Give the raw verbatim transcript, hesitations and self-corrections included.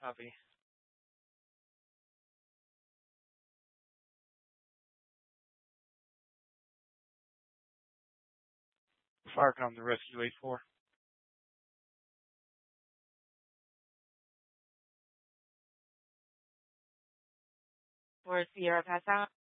Copy. Firecom to rescue eight four. For Sierra Pass out.